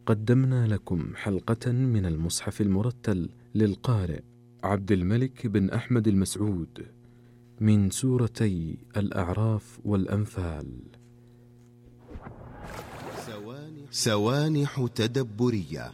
قدمنا لكم حلقة من المصحف المرتل للقارئ عبد الملك بن أحمد المسعود من سورتي الأعراف والأنفال. سوانح تدبرية.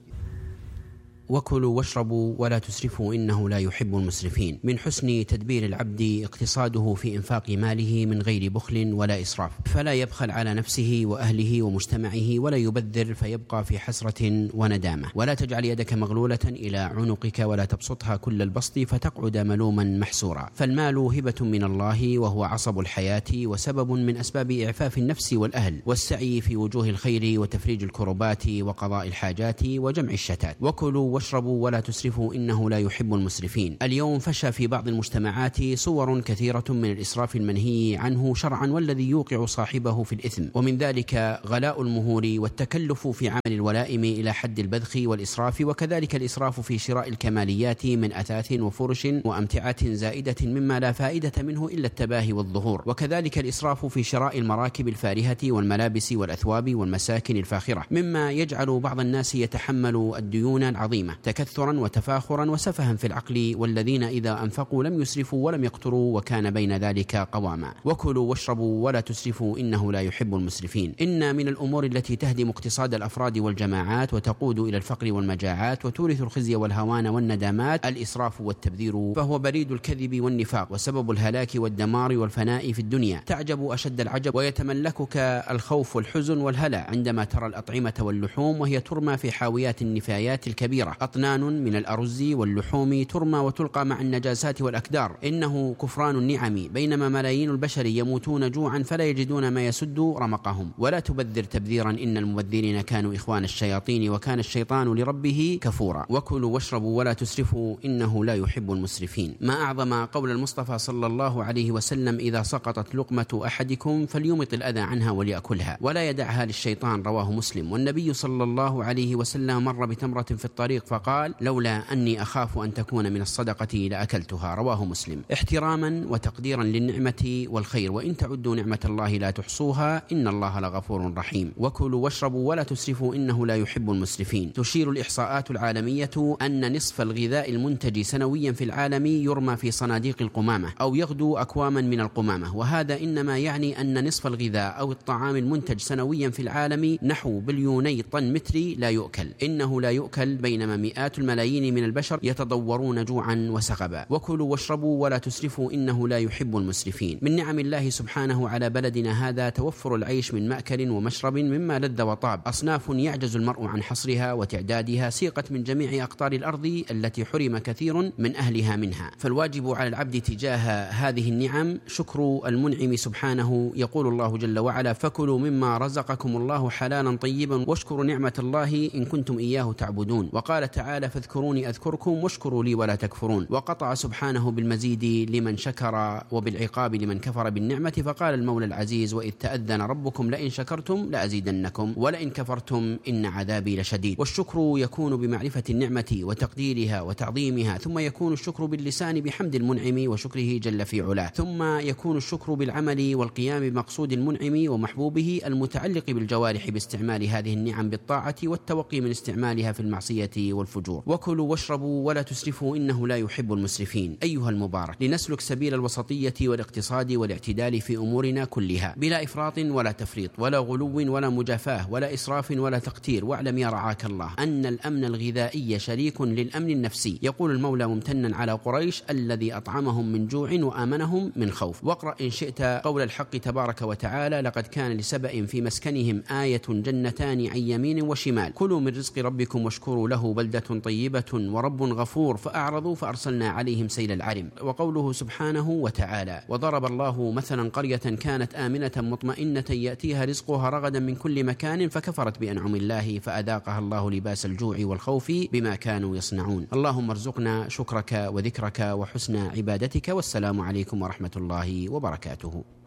وكلوا واشربوا ولا تسرفوا إنه لا يحب المسرفين. من حسن تدبير العبد اقتصاده في إنفاق ماله من غير بخل ولا إسراف، فلا يبخل على نفسه وأهله ومجتمعه، ولا يبذر فيبقى في حسرة وندامة. ولا تجعل يدك مغلولة إلى عنقك ولا تبسطها كل البسط فتقعد ملوما محسورا. فالمال هبة من الله وهو عصب الحياة وسبب من أسباب إعفاف النفس والأهل والسعي في وجوه الخير وتفريج الكربات وقضاء الحاجات وجمع الشتات. وكلوا واشربوا ولا تسرفوا إنه لا يحب المسرفين. اليوم فشى في بعض المجتمعات صور كثيرة من الإسراف المنهي عنه شرعا والذي يوقع صاحبه في الإثم، ومن ذلك غلاء المهور والتكلف في عمل الولائم إلى حد البذخ والإسراف، وكذلك الإسراف في شراء الكماليات من أثاث وفرش وأمتعة زائدة مما لا فائدة منه إلا التباهي والظهور، وكذلك الإسراف في شراء المراكب الفارهة والملابس والأثواب والمساكن الفاخرة مما يجعل بعض الناس يتحمل الديون العظيمة تكثرا وتفاخرا وسفها في العقل، والذين إذا أنفقوا لم يسرفوا ولم يقتروا وكان بين ذلك قواما. وكلوا واشربوا ولا تسرفوا إنه لا يحب المسرفين. إن من الأمور التي تهدم اقتصاد الأفراد والجماعات وتقود إلى الفقر والمجاعات وتورث الخزي والهوان والندامات الإسراف والتبذير، فهو بريد الكذب والنفاق وسبب الهلاك والدمار والفناء في الدنيا. تعجب أشد العجب ويتملكك الخوف والحزن والهلع عندما ترى الأطعمة واللحوم وهي ترمى في حاويات النفايات الكبيرة، أطنان من الأرز واللحوم ترمى وتلقى مع النجاسات والأكدار. إنه كفران النعم، بينما ملايين البشر يموتون جوعا فلا يجدون ما يسد رمقهم. ولا تبذر تبذيرا إن المبذرين كانوا إخوان الشياطين وكان الشيطان لربه كفورا. وكلوا واشربوا ولا تسرفوا إنه لا يحب المسرفين. ما أعظم قول المصطفى صلى الله عليه وسلم: إذا سقطت لقمة أحدكم فليمط الأذى عنها وليأكلها ولا يدعها للشيطان، رواه مسلم. والنبي صلى الله عليه وسلم مر بتمرة في الطريق فقال: لولا أني أخاف أن تكون من الصدقة لأكلتها، رواه مسلم. احتراما وتقديرا للنعمة والخير، وإن تعدوا نعمة الله لا تحصوها إن الله لغفور رحيم. وكلوا واشربوا ولا تسرفوا إنه لا يحب المسرفين. تشير الإحصاءات العالمية أن نصف الغذاء المنتج سنويا في العالم يرمى في صناديق القمامة أو يغدو أكواما من القمامة، وهذا إنما يعني أن نصف الغذاء أو الطعام المنتج سنويا في العالم نحو بليوني طن متري لا يؤكل. إنه لا يؤكل، بينما مئات الملايين من البشر يتضورون جوعا وسقبا. وكلوا واشربوا ولا تسرفوا إنه لا يحب المسرفين. من نعم الله سبحانه على بلدنا هذا توفر العيش من مأكل ومشرب مما لذ وطاب، أصناف يعجز المرء عن حصرها وتعدادها، سيقت من جميع أقطار الأرض التي حرم كثير من أهلها منها. فالواجب على العبد تجاه هذه النعم شكر المنعم سبحانه. يقول الله جل وعلا: فكلوا مما رزقكم الله حلالا طيبا واشكروا نعمة الله إن كنتم إياه تعبدون. وقال تعالى: فاذكروني أذكركم واشكروا لي ولا تكفرون. وقطع سبحانه بالمزيد لمن شكر وبالعقاب لمن كفر بالنعمة، فقال المولى العزيز: وإذ تأذن ربكم لئن شكرتم لأزيدنكم ولئن كفرتم إن عذابي لشديد. والشكر يكون بمعرفة النعمة وتقديرها وتعظيمها، ثم يكون الشكر باللسان بحمد المنعم وشكره جل في علاه، ثم يكون الشكر بالعمل والقيام بمقصود المنعم ومحبوبه المتعلق بالجوارح باستعمال هذه النعم بالطاعة والتوقي من استعمالها في المعصية والفجور. وكلوا واشربوا ولا تسرفوا إنه لا يحب المسرفين. أيها المبارك، لنسلك سبيل الوسطية والاقتصاد والاعتدال في أمورنا كلها بلا إفراط ولا تفريط ولا غلو ولا مجافاة ولا إسراف ولا تقتير. واعلم يا رعاك الله أن الأمن الغذائي شريك للأمن النفسي. يقول المولى ممتنا على قريش: الذي أطعمهم من جوع وآمنهم من خوف. واقرأ إن شئت قول الحق تبارك وتعالى: لقد كان لسبأ في مسكنهم آية جنتان عن يمين وشمال كلوا من رزق ربكم واشكروا له بلدة طيبة ورب غفور فأعرضوا فأرسلنا عليهم سيل العرم. وقوله سبحانه وتعالى: وضرب الله مثلا قرية كانت آمنة مطمئنة يأتيها رزقها رغدا من كل مكان فكفرت بأنعم الله فأذاقها الله لباس الجوع والخوف بما كانوا يصنعون. اللهم ارزقنا شكرك وذكرك وحسن عبادتك، والسلام عليكم ورحمة الله وبركاته.